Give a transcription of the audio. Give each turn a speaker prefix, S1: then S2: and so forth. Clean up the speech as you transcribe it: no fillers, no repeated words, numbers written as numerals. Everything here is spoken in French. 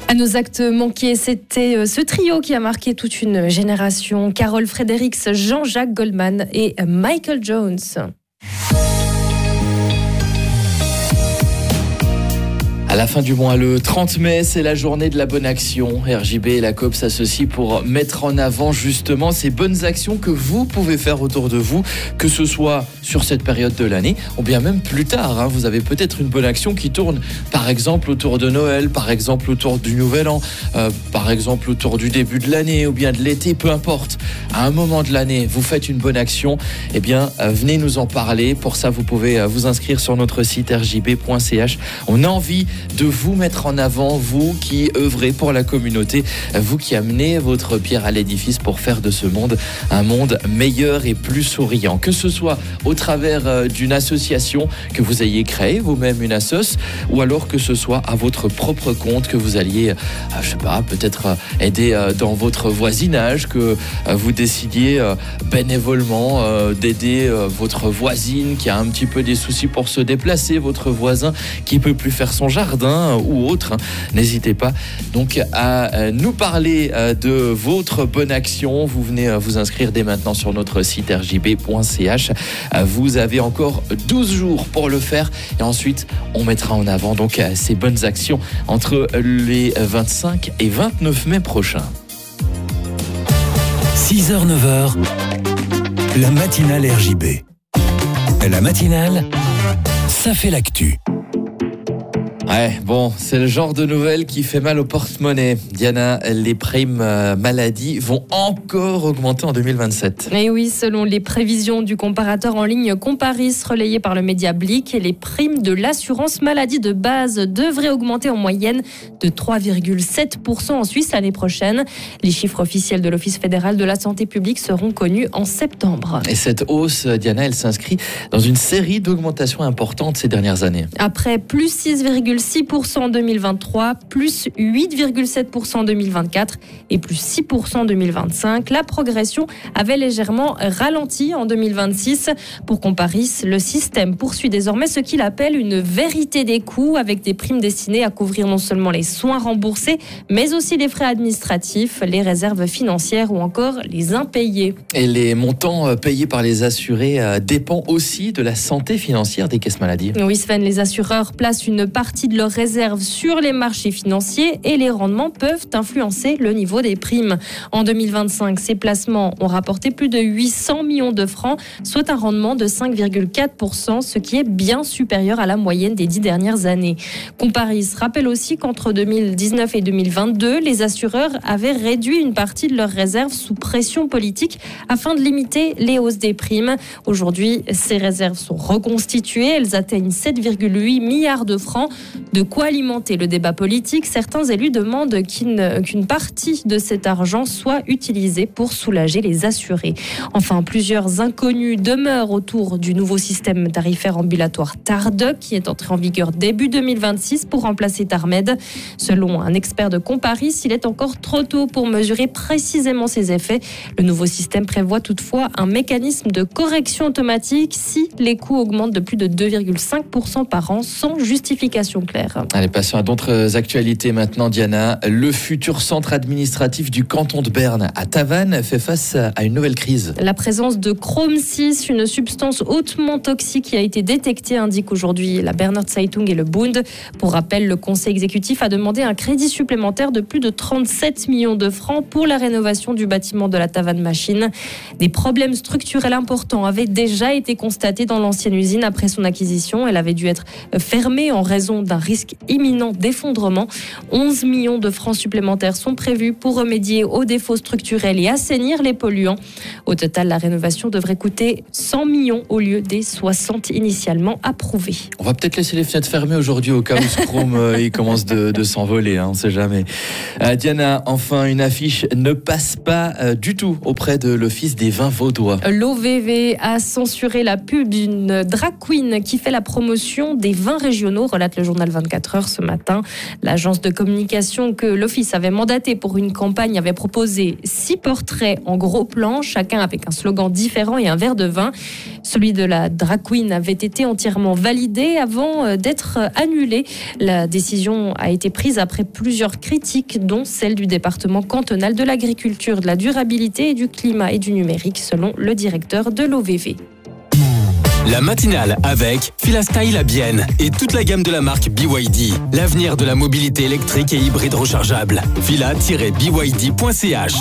S1: À nos actes manqués, c'était ce trio qui a marqué toute une génération. Carol Fredericks, Jean-Jacques Goldman et Michael Jones.
S2: À la fin du mois, le 30 mai, c'est la journée de la bonne action. RJB et la COP s'associent pour mettre en avant justement ces bonnes actions que vous pouvez faire autour de vous, que ce soit sur cette période de l'année ou bien même plus tard. Vous avez peut-être une bonne action qui tourne par exemple autour de Noël, par exemple autour du Nouvel An, par exemple autour du début de l'année ou bien de l'été, peu importe. À un moment de l'année, vous faites une bonne action, eh bien venez nous en parler. Pour ça, vous pouvez vous inscrire sur notre site rjb.ch. On a envie de vous mettre en avant, vous qui œuvrez pour la communauté, vous qui amenez votre pierre à l'édifice pour faire de ce monde un monde meilleur et plus souriant. Que ce soit au travers d'une association que vous ayez créée, vous-même une assoce, ou alors que ce soit à votre propre compte, que vous alliez, je sais pas, peut-être aider dans votre voisinage, que vous décidiez bénévolement d'aider votre voisine qui a un petit peu des soucis pour se déplacer, votre voisin qui peut plus faire son jardin ou autre. N'hésitez pas donc à nous parler de votre bonne action. Vous venez vous inscrire dès maintenant sur notre site rjb.ch. Vous avez encore 12 jours pour le faire et ensuite on mettra en avant donc ces bonnes actions entre les 25 et 29 mai prochains.
S3: 6h, 9h, la matinale RJB. La matinale, ça fait l'actu.
S2: Ouais, bon, c'est le genre de nouvelle qui fait mal au porte-monnaie. Diana, les primes maladie vont encore augmenter en 2027.
S1: Et oui, selon les prévisions du comparateur en ligne Comparis relayé par le média Blick, les primes de l'assurance maladie de base devraient augmenter en moyenne de 3,7% en Suisse l'année prochaine. Les chiffres officiels de l'Office fédéral de la santé publique seront connus en septembre.
S2: Et cette hausse, Diana, elle s'inscrit dans une série d'augmentations importantes ces dernières années.
S1: Après plus 6,6% en 2023, plus 8,7% en 2024 et plus 6% en 2025. La progression avait légèrement ralenti en 2026. Pour Comparis, le système poursuit désormais ce qu'il appelle une vérité des coûts avec des primes destinées à couvrir non seulement les soins remboursés, mais aussi les frais administratifs, les réserves financières ou encore les impayés.
S2: Et les montants payés par les assurés dépendent aussi de la santé financière des caisses maladie.
S1: Oui Sven, les assureurs placent une partie de leurs réserves sur les marchés financiers et les rendements peuvent influencer le niveau des primes. En 2025, ces placements ont rapporté plus de 800 millions de francs, soit un rendement de 5,4%, ce qui est bien supérieur à la moyenne des 10 dernières années. Comparis rappelle aussi qu'entre 2019 et 2022, les assureurs avaient réduit une partie de leurs réserves sous pression politique afin de limiter les hausses des primes. Aujourd'hui, ces réserves sont reconstituées. Elles atteignent 7,8 milliards de francs. De quoi alimenter le débat politique, certains élus demandent qu'une partie de cet argent soit utilisée pour soulager les assurés. Enfin, plusieurs inconnus demeurent autour du nouveau système tarifaire ambulatoire TARDOC qui est entré en vigueur début 2026 pour remplacer TARMED. Selon un expert de Comparis, il est encore trop tôt pour mesurer précisément ses effets. Le nouveau système prévoit toutefois un mécanisme de correction automatique si les coûts augmentent de plus de 2,5% par an sans justification claire.
S2: Allez, passons à d'autres actualités maintenant, Diana. Le futur centre administratif du canton de Berne à Tavannes fait face à une nouvelle crise.
S1: La présence de chrome 6, une substance hautement toxique qui a été détectée, indique aujourd'hui la Berner Zeitung et le Bund. Pour rappel, le conseil exécutif a demandé un crédit supplémentaire de plus de 37 millions de francs pour la rénovation du bâtiment de la Tavannes Machine. Des problèmes structurels importants avaient déjà été constatés dans l'ancienne usine après son acquisition. Elle avait dû être fermée en raison d'un risque imminent d'effondrement. 11 millions de francs supplémentaires sont prévus pour remédier aux défauts structurels et assainir les polluants. Au total, la rénovation devrait coûter 100 millions au lieu des 60 initialement approuvés.
S2: On va peut-être laisser les fenêtres fermées aujourd'hui au cas où ce chrome il commence de s'envoler, on ne sait jamais. Diana, enfin une affiche ne passe pas du tout auprès de l'Office des vins vaudois.
S1: L'OVV a censuré la pub d'une drag queen qui fait la promotion des vins régionaux, relate le journal journal 24 heures ce matin. L'agence de communication que l'Office avait mandatée pour une campagne avait proposé 6 portraits en gros plan, chacun avec un slogan différent et un verre de vin. Celui de la drag queen avait été entièrement validé avant d'être annulé. La décision a été prise après plusieurs critiques, dont celle du département cantonal de l'agriculture, de la durabilité et du climat et du numérique, selon le directeur de l'OVV.
S4: La matinale avec Filastyle à Bienne et toute la gamme de la marque BYD. L'avenir de la mobilité électrique et hybride rechargeable. Fila-byd.ch